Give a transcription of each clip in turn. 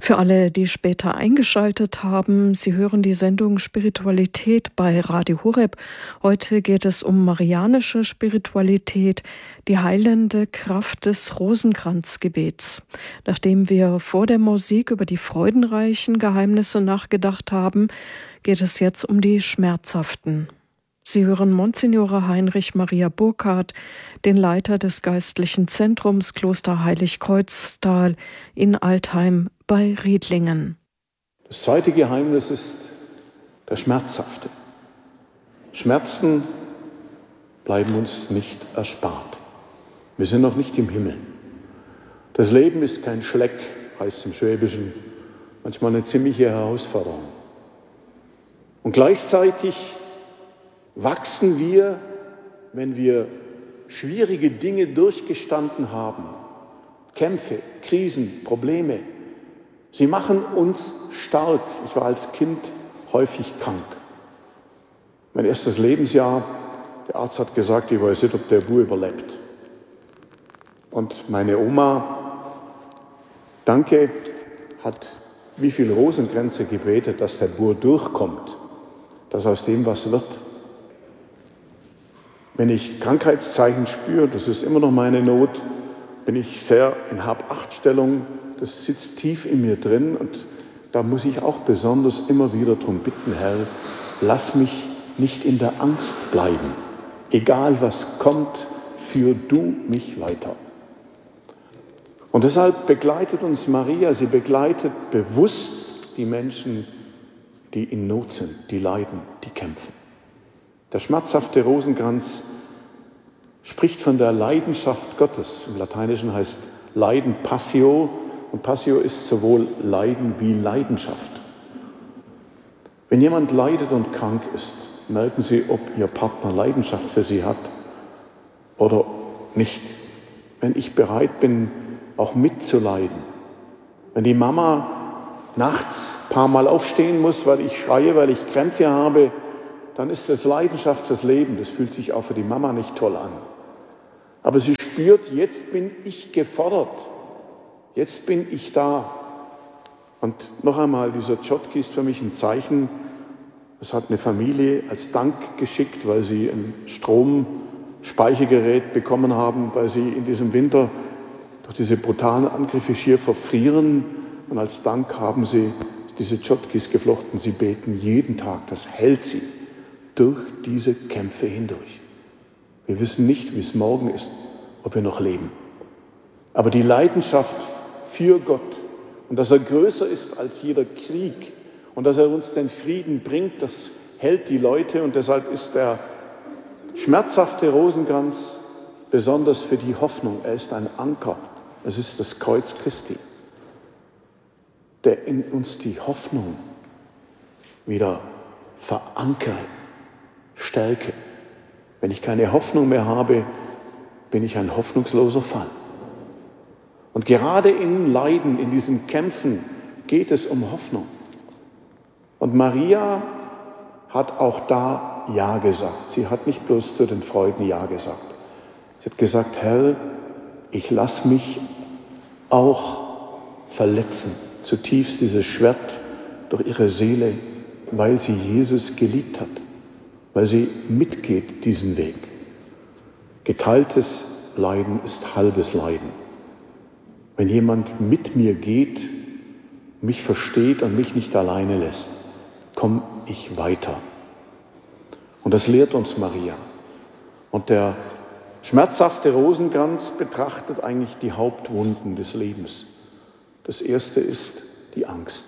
Für alle, die später eingeschaltet haben, Sie hören die Sendung Spiritualität bei Radio Horeb. Heute geht es um marianische Spiritualität, die heilende Kraft des Rosenkranzgebets. Nachdem wir vor der Musik über die freudenreichen Geheimnisse nachgedacht haben, geht es jetzt um die schmerzhaften. Sie hören Monsignore Heinrich Maria Burkhardt, den Leiter des geistlichen Zentrums Kloster Heiligkreuztal in Altheim bei Riedlingen. Das zweite Geheimnis ist der Schmerzhafte. Schmerzen bleiben uns nicht erspart. Wir sind noch nicht im Himmel. Das Leben ist kein Schleck, heißt es im Schwäbischen, manchmal eine ziemliche Herausforderung. Und gleichzeitig wachsen wir, wenn wir schwierige Dinge durchgestanden haben. Kämpfe, Krisen, Probleme. Sie machen uns stark. Ich war als Kind häufig krank. Mein erstes Lebensjahr, der Arzt hat gesagt, ich weiß nicht, ob der Bub überlebt. Und meine Oma, danke, hat wie viel Rosenkränze gebetet, dass der Bub durchkommt, dass aus dem was wird. Wenn ich Krankheitszeichen spüre, das ist immer noch meine Not, bin ich sehr in Hab-Acht-Stellung, das sitzt tief in mir drin und da muss ich auch besonders immer wieder darum bitten, Herr, lass mich nicht in der Angst bleiben. Egal was kommt, führ du mich weiter. Und deshalb begleitet uns Maria, sie begleitet bewusst die Menschen, die in Not sind, die leiden, die kämpfen. Der schmerzhafte Rosenkranz spricht von der Leidenschaft Gottes. Im Lateinischen heißt Leiden Passio und Passio ist sowohl Leiden wie Leidenschaft. Wenn jemand leidet und krank ist, merken Sie, ob Ihr Partner Leidenschaft für Sie hat oder nicht. Wenn ich bereit bin, auch mitzuleiden. Wenn die Mama nachts ein paar Mal aufstehen muss, weil ich schreie, weil ich Krämpfe habe, dann ist das Leidenschaft fürs Leben. Das fühlt sich auch für die Mama nicht toll an. Aber sie spürt, jetzt bin ich gefordert. Jetzt bin ich da. Und noch einmal, dieser Tschotki ist für mich ein Zeichen. Es hat eine Familie als Dank geschickt, weil sie ein Stromspeichergerät bekommen haben, weil sie in diesem Winter durch diese brutalen Angriffe schier verfrieren. Und als Dank haben sie diese Tschotskis geflochten. Sie beten jeden Tag, das hält sie durch diese Kämpfe hindurch. Wir wissen nicht, wie es morgen ist, ob wir noch leben. Aber die Leidenschaft für Gott und dass er größer ist als jeder Krieg und dass er uns den Frieden bringt, das hält die Leute. Und deshalb ist der schmerzhafte Rosenkranz besonders für die Hoffnung. Er ist ein Anker. Es ist das Kreuz Christi, der in uns die Hoffnung wieder verankert. Stärke. Wenn ich keine Hoffnung mehr habe, bin ich ein hoffnungsloser Fall. Und gerade in Leiden, in diesen Kämpfen geht es um Hoffnung. Und Maria hat auch da Ja gesagt. Sie hat nicht bloß zu den Freuden Ja gesagt. Sie hat gesagt, Herr, ich lasse mich auch verletzen, zutiefst dieses Schwert durch ihre Seele, weil sie Jesus geliebt hat. Weil sie mitgeht diesen Weg. Geteiltes Leiden ist halbes Leiden. Wenn jemand mit mir geht, mich versteht und mich nicht alleine lässt, komme ich weiter. Und das lehrt uns Maria. Und der schmerzhafte Rosenkranz betrachtet eigentlich die Hauptwunden des Lebens. Das erste ist die Angst.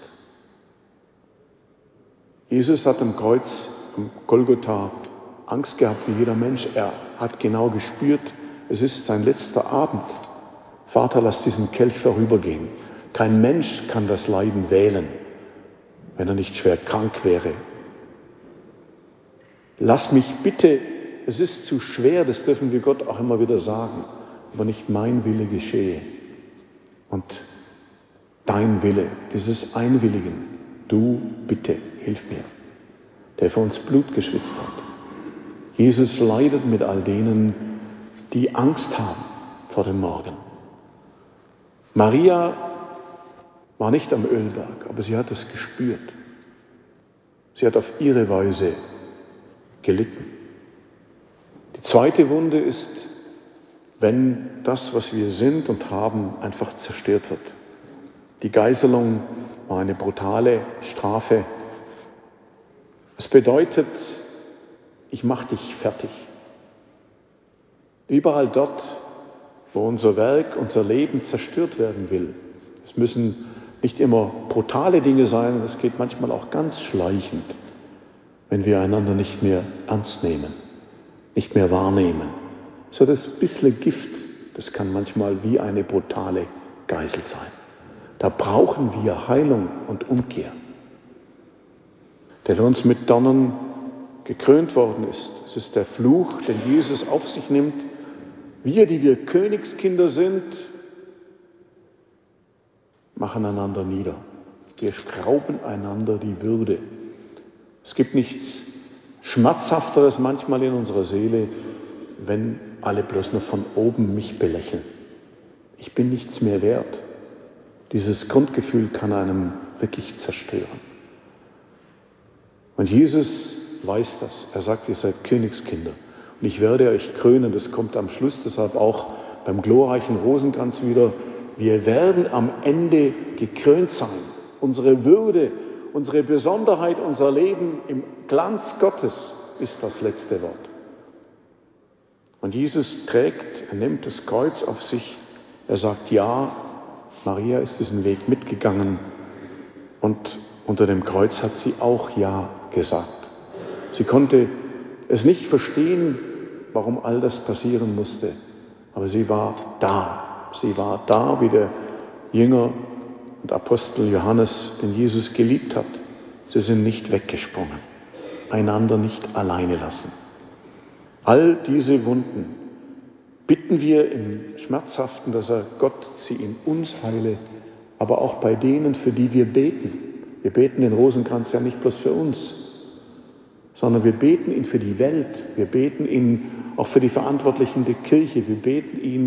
Jesus hat am Kreuz am Golgotha Angst gehabt wie jeder Mensch. Er hat genau gespürt, es ist sein letzter Abend. Vater, lass diesen Kelch vorübergehen. Kein Mensch kann das Leiden wählen, wenn er nicht schwer krank wäre. Lass mich bitte, es ist zu schwer, das dürfen wir Gott auch immer wieder sagen, aber nicht mein Wille geschehe. Und dein Wille, dieses Einwilligen, du bitte, hilf mir, der für uns Blut geschwitzt hat. Jesus leidet mit all denen, die Angst haben vor dem Morgen. Maria war nicht am Ölberg, aber sie hat es gespürt. Sie hat auf ihre Weise gelitten. Die zweite Wunde ist, wenn das, was wir sind und haben, einfach zerstört wird. Die Geiselung war eine brutale Strafe. Es bedeutet, ich mache dich fertig. Überall dort, wo unser Werk, unser Leben zerstört werden will. Es müssen nicht immer brutale Dinge sein, es geht manchmal auch ganz schleichend, wenn wir einander nicht mehr ernst nehmen, nicht mehr wahrnehmen. So das bisschen Gift, das kann manchmal wie eine brutale Geisel sein. Da brauchen wir Heilung und Umkehr. Der für uns mit Dornen gekrönt worden ist. Es ist der Fluch, den Jesus auf sich nimmt. Wir, die wir Königskinder sind, machen einander nieder. Wir schrauben einander die Würde. Es gibt nichts Schmerzhafteres manchmal in unserer Seele, wenn alle bloß nur von oben mich belächeln. Ich bin nichts mehr wert. Dieses Grundgefühl kann einem wirklich zerstören. Und Jesus weiß das. Er sagt, ihr seid Königskinder. Und ich werde euch krönen. Das kommt am Schluss, deshalb auch beim glorreichen Rosenkranz wieder. Wir werden am Ende gekrönt sein. Unsere Würde, unsere Besonderheit, unser Leben im Glanz Gottes ist das letzte Wort. Und Jesus er nimmt das Kreuz auf sich. Er sagt, ja, Maria ist diesen Weg mitgegangen. Und unter dem Kreuz hat sie auch Ja gesagt. Sie konnte es nicht verstehen, warum all das passieren musste. Aber sie war da. Sie war da, wie der Jünger und Apostel Johannes, den Jesus geliebt hat. Sie sind nicht weggesprungen. Einander nicht alleine lassen. All diese Wunden bitten wir im Schmerzhaften, dass Gott sie in uns heile, aber auch bei denen, für die wir beten. Wir beten den Rosenkranz ja nicht bloß für uns, sondern wir beten ihn für die Welt. Wir beten ihn auch für die Verantwortlichen der Kirche. Wir beten ihn